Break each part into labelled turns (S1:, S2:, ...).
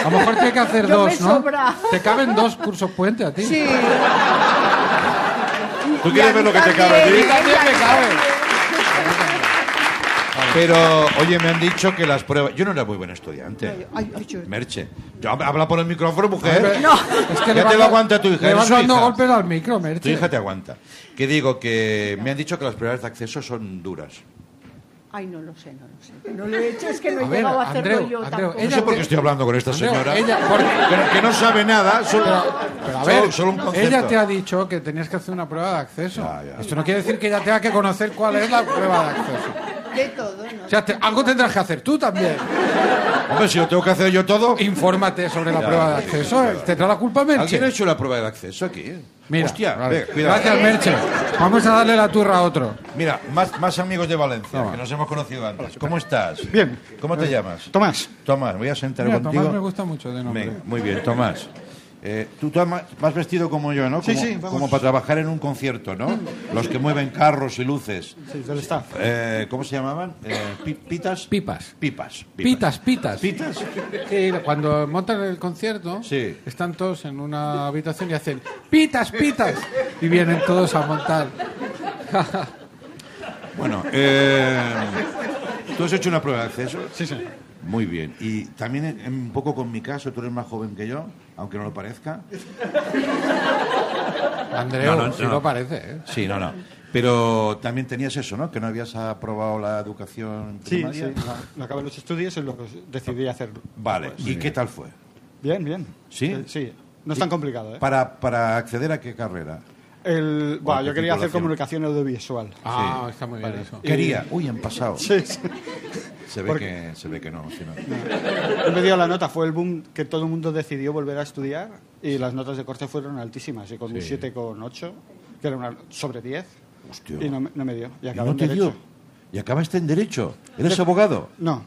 S1: A lo mejor tiene que hacer
S2: Yo
S1: dos,
S2: me
S1: ¿no?
S2: sobra.
S1: Te caben 2 cursos puente a ti.
S2: Sí.
S3: ¿Tú quieres ver lo que te cabe a
S1: A mí
S3: ti?
S1: también me cabe.
S3: Pero, oye, me han dicho que las pruebas... Yo no era muy buen estudiante.
S2: Ay, yo.
S3: Merche. Habla por el micrófono, mujer.
S2: No.
S1: Es que
S3: Ya te lo aguanta tu hija.
S1: Le
S3: eres
S1: vas
S3: su
S1: dando
S3: hija.
S1: golpes al micro,
S3: Tu
S1: Merche.
S3: hija te aguanta. Que digo que me han dicho que las pruebas de acceso son duras.
S2: Ay, no lo sé. No lo he hecho, es que no he
S1: A ver,
S2: llegado a hacerlo
S1: Andreu,
S2: yo
S1: Andreu,
S2: tampoco.
S3: No sé por qué estoy hablando con esta
S1: Andreu,
S3: señora.
S1: ella-
S3: Que no sabe nada.
S1: Pero a ver,
S3: solo un concepto.
S1: ella te ha dicho que tenías que hacer una prueba de acceso.
S3: Ya.
S1: Esto no quiere decir que ella tenga que conocer cuál es la prueba de acceso.
S2: De todo, ¿no?
S1: O sea, algo tendrás que hacer tú también.
S3: Hombre, si lo tengo que hacer yo todo...
S1: Infórmate sobre la prueba de acceso. ¿Tendrá la culpa Merche?
S3: ¿Alguien ha hecho la prueba de acceso aquí?
S1: Mira,
S3: Hostia,
S1: vale.
S3: venga, cuidado.
S1: Gracias, Merche. Vamos a darle la turra a otro.
S3: Mira, más amigos de Valencia, que nos hemos conocido antes. ¿Cómo estás?
S4: Bien.
S3: ¿Cómo te llamas?
S4: Tomás.
S3: Tomás, voy a sentar
S1: Mira,
S3: contigo.
S1: Tomás me gusta mucho de nombre.
S3: Venga, muy bien, Tomás. Tú vas vestido como yo, ¿no?
S4: Sí,
S3: Como,
S4: sí, vamos.
S3: como para trabajar en un concierto, ¿no? Los que mueven carros y luces.
S4: Sí, del staff.
S3: ¿Cómo se llamaban? ¿Pitas?
S1: Pipas.
S3: Pipas.
S1: Pitas.
S3: ¿Pitas?
S1: Sí, cuando montan el concierto,
S3: Sí.
S1: están todos en una habitación y hacen pitas. Y vienen todos a montar.
S3: Bueno, ¿tú has hecho una prueba de acceso?
S4: Sí, sí.
S3: Muy bien. Y también un poco con mi caso, tú eres más joven que yo, aunque no lo parezca.
S1: Andreu,
S3: No,
S1: sí
S3: no.
S1: lo parece, ¿eh?
S3: Sí, no. Pero también tenías eso, ¿no? Que no habías aprobado la educación
S4: Sí,
S3: primaria.
S4: sí. No acabé los estudios y luego decidí hacerlo.
S3: Vale. ¿Y qué tal fue?
S4: Bien.
S3: ¿Sí?
S4: Sí. No es tan complicado, ¿eh?
S3: ¿Para acceder a qué carrera?
S4: Yo quería hacer
S3: titulación.
S4: comunicación audiovisual.
S1: Ah, está muy bien eso.
S3: Quería. Uy, han pasado.
S4: Sí.
S3: Se ve que no. Si no.
S4: Me dio la nota, fue el boom que todo el mundo decidió volver a estudiar y las notas de corte fueron altísimas. Y con un 7,8, que era una sobre 10,
S3: Hostia.
S4: y no me dio. Y
S3: ¿Y
S4: acabé
S3: no
S4: en
S3: te
S4: Derecho.
S3: dio? ¿Y acabaste en Derecho? ¿Eres abogado?
S4: No.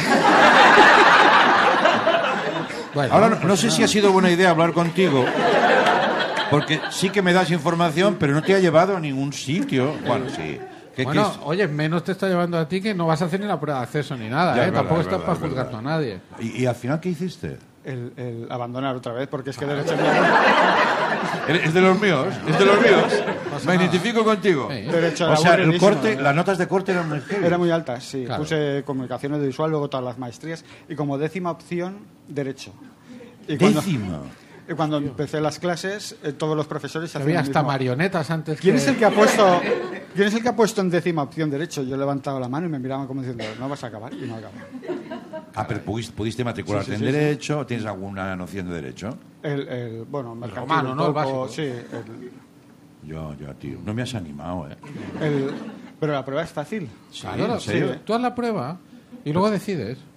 S1: Bueno,
S3: Ahora no sé si ha sido buena idea hablar contigo, porque sí que me das información, pero no te ha llevado a ningún sitio. Bueno, sí.
S1: Bueno, oye, menos te está llevando a ti que no vas a hacer ni la prueba de acceso ni nada,
S3: Ya,
S1: ¿eh?
S3: es
S1: Tampoco
S3: verdad,
S1: estás
S3: es
S1: para
S3: verdad,
S1: juzgar a nadie.
S3: ¿Y al final qué hiciste?
S4: El abandonar otra vez, porque es que Derecho...
S3: Es de los míos, es de los míos. Me identifico contigo.
S1: Sí.
S4: Derecho
S3: O
S4: era
S3: sea, el
S4: buenísimo,
S3: corte,
S4: ¿eh?
S3: las notas de corte eran muy heavy.
S4: Era muy alta, sí.
S1: Claro.
S4: Puse comunicación audiovisual, luego todas las maestrías y como décima opción, Derecho. Y cuando,
S3: Décima.
S4: y cuando empecé las clases, todos los profesores hacían
S1: Había
S4: lo
S1: hasta
S4: mismo.
S1: marionetas antes
S4: ¿Quién
S1: que...
S4: es el que ha puesto en décima opción Derecho? Yo he levantado la mano y me miraban como diciendo, no vas a acabar, y no acabo.
S3: Pero pudiste matricularte
S4: Sí, sí,
S3: en
S4: sí,
S3: Derecho. ¿Tienes alguna noción de Derecho?
S4: Bueno, mercantil,
S1: romano,
S4: un
S1: ¿no? El
S4: poco,
S1: básico.
S4: sí.
S3: Yo, tío. No me has animado, ¿eh?
S4: Pero la prueba es fácil.
S1: Claro,
S3: ¿en serio?
S1: sí. Tú haz la prueba y luego decides.